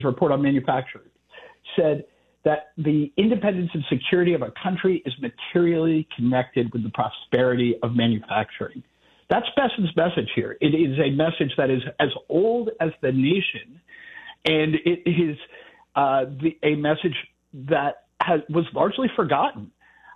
report on manufacturing said that the independence and security of a country is materially connected with the prosperity of manufacturing. That's Besson's message here. It is a message that is as old as the nation, and it is a message that was largely forgotten.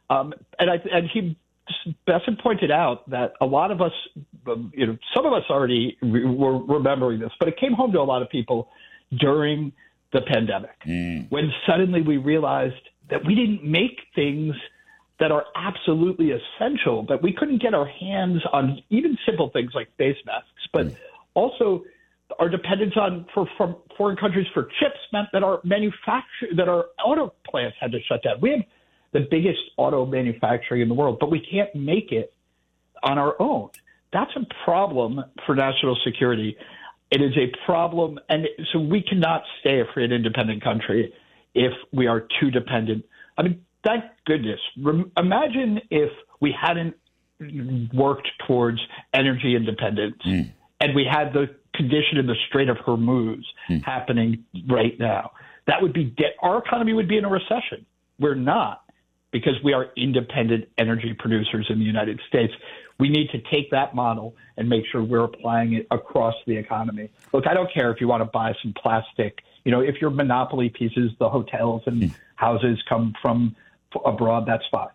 Besson pointed out that a lot of us, some of us already were remembering this, but it came home to a lot of people during the pandemic, when suddenly we realized that we didn't make things that are absolutely essential, that we couldn't get our hands on even simple things like face masks, but also our dependence from foreign countries for chips meant that our auto plants had to shut down. We have the biggest auto manufacturing in the world, but we can't make it on our own. That's a problem for national security. It is a problem, and so we cannot stay a free and independent country if we are too dependent. I mean, thank goodness. Imagine if we hadn't worked towards energy independence and we had the condition in the Strait of Hormuz happening right now. That would be our economy would be in a recession. We're not, because we are independent energy producers in the United States. We need to take that model and make sure we're applying it across the economy. Look, I don't care if you want to buy some plastic. If your monopoly pieces, the hotels and houses come from abroad, that's fine.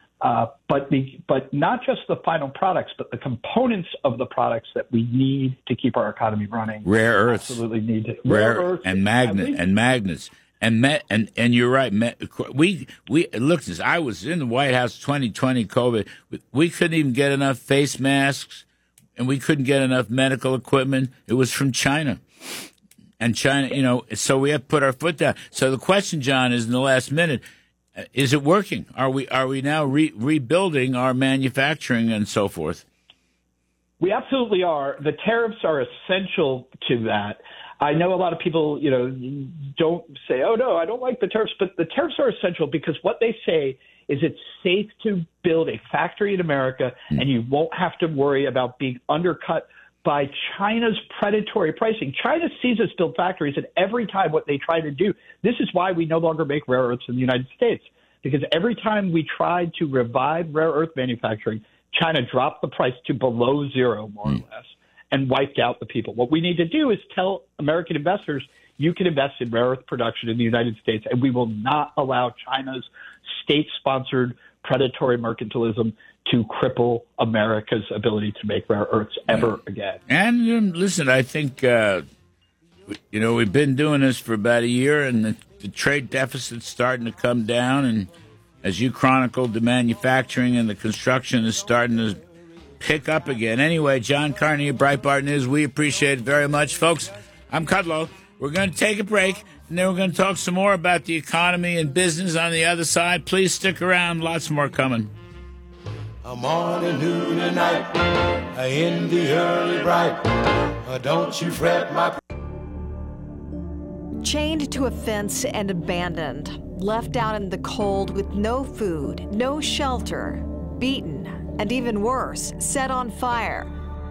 But not just the final products, but the components of the products that we need to keep our economy running. Rare earths. Absolutely need to. Rare earths and magnets. And you're right. We look. I was in the White House 2020 COVID. We couldn't even get enough face masks, and we couldn't get enough medical equipment. It was from China, and China. So we have to put our foot down. So the question, John, is in the last minute: is it working? Are we now rebuilding our manufacturing and so forth? We absolutely are. The tariffs are essential to that. I know a lot of people, don't say, oh, no, I don't like the tariffs, but the tariffs are essential because what they say is it's safe to build a factory in America and you won't have to worry about being undercut by China's predatory pricing. China sees us build factories, and every time what they try to do, this is why we no longer make rare earths in the United States, because every time we tried to revive rare earth manufacturing, China dropped the price to below zero, more or less, and wiped out the people. What we need to do is tell American investors, you can invest in rare earth production in the United States, and we will not allow China's state-sponsored predatory mercantilism to cripple America's ability to make rare earths ever again. And listen, I think, we've been doing this for about a year, and the trade deficit's starting to come down, and as you chronicled, the manufacturing and the construction is starting to pick up again. Anyway, John Carney of Breitbart News, we appreciate it very much. Folks, I'm Kudlow. We're going to take a break, and then we're going to talk some more about the economy and business on the other side. Please stick around. Lots more coming. Morning, noon, and night, in the early bright, don't you fret my... Chained to a fence and abandoned, left out in the cold with no food, no shelter, beaten, and even worse, set on fire.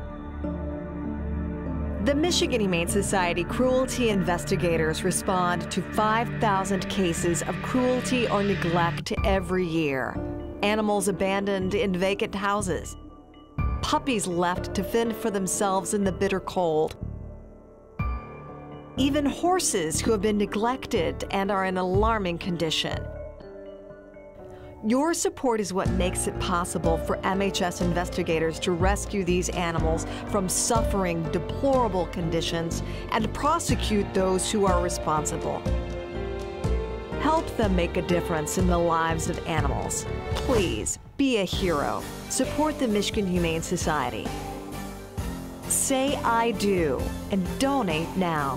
The Michigan Humane Society cruelty investigators respond to 5,000 cases of cruelty or neglect every year. Animals abandoned in vacant houses, puppies left to fend for themselves in the bitter cold, even horses who have been neglected and are in alarming condition. Your support is what makes it possible for MHS investigators to rescue these animals from suffering deplorable conditions and prosecute those who are responsible. Help them make a difference in the lives of animals. Please be a hero. Support the Michigan Humane Society. Say I do and donate now.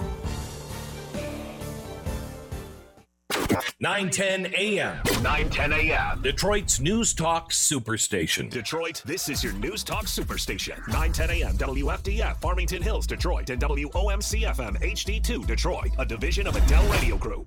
910 AM. 910 AM. Detroit's News Talk Superstation. Detroit, this is your News Talk Superstation. 910 AM WFDF, Farmington Hills, Detroit, and WOMC-FM HD2, Detroit, a division of Adele Radio Group.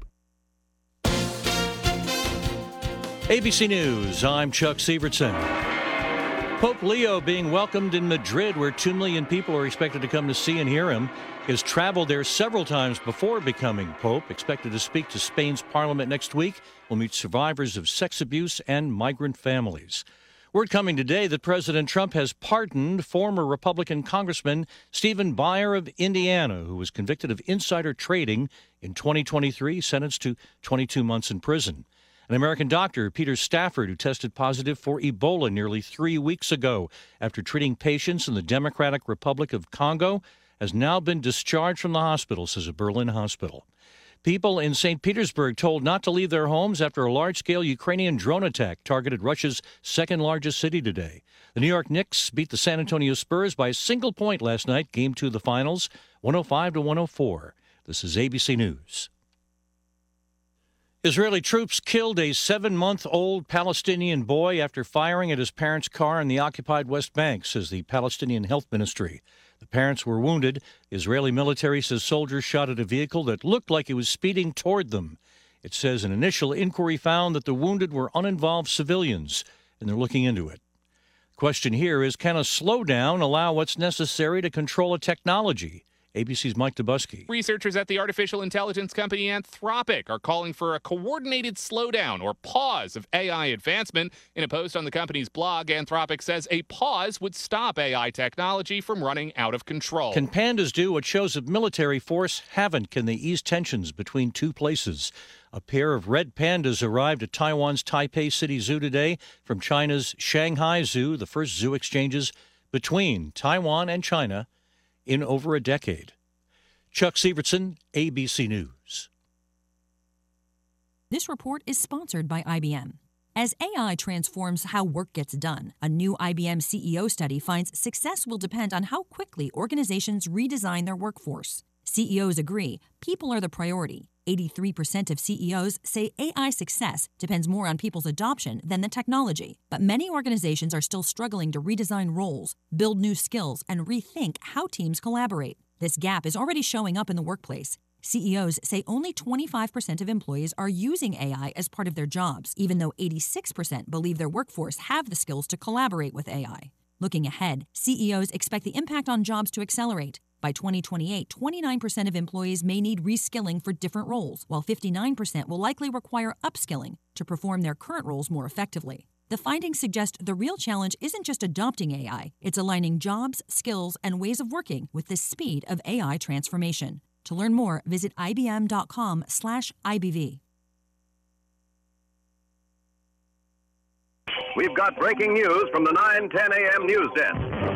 ABC News, I'm Chuck Sievertson. Pope Leo being welcomed in Madrid, where 2 million people are expected to come to see and hear him. He has traveled there several times before becoming Pope, expected to speak to Spain's parliament next week. Will meet survivors of sex abuse and migrant families. Word coming today that President Trump has pardoned former Republican Congressman Stephen Buyer of Indiana, who was convicted of insider trading in 2023, sentenced to 22 months in prison. An American doctor, Peter Stafford, who tested positive for Ebola nearly 3 weeks ago after treating patients in the Democratic Republic of Congo, has now been discharged from the hospital, says a Berlin hospital. People in St. Petersburg told not to leave their homes after a large-scale Ukrainian drone attack targeted Russia's second-largest city today. The New York Knicks beat the San Antonio Spurs by a single point last night, Game 2 of the finals, 105-104. This is ABC News. Israeli troops killed a 7-month-old Palestinian boy after firing at his parents' car in the occupied West Bank, says the Palestinian Health Ministry. The parents were wounded. The Israeli military says soldiers shot at a vehicle that looked like it was speeding toward them. It says an initial inquiry found that the wounded were uninvolved civilians, and they're looking into it. The question here is, can a slowdown allow what's necessary to control a technology? ABC's Mike Dubusky. Researchers at the artificial intelligence company Anthropic are calling for a coordinated slowdown or pause of AI advancement. In a post on the company's blog, Anthropic says a pause would stop AI technology from running out of control. Can pandas do what shows of military force haven't? Can they ease tensions between two places? A pair of red pandas arrived at Taiwan's Taipei City Zoo today from China's Shanghai Zoo, the first zoo exchanges between Taiwan and China in over a decade. Chuck Sievertson, ABC News. This report is sponsored by IBM. As AI transforms how work gets done, a new IBM CEO study finds success will depend on how quickly organizations redesign their workforce. CEOs agree people are the priority. 83% of CEOs say AI success depends more on people's adoption than the technology. But many organizations are still struggling to redesign roles, build new skills, and rethink how teams collaborate. This gap is already showing up in the workplace. CEOs say only 25% of employees are using AI as part of their jobs, even though 86% believe their workforce have the skills to collaborate with AI. Looking ahead, CEOs expect the impact on jobs to accelerate. By 2028, 29% of employees may need reskilling for different roles, while 59% will likely require upskilling to perform their current roles more effectively. The findings suggest the real challenge isn't just adopting AI, it's aligning jobs, skills, and ways of working with the speed of AI transformation. To learn more, visit ibm.com/IBV. We've got breaking news from the 9:10 a.m. news desk.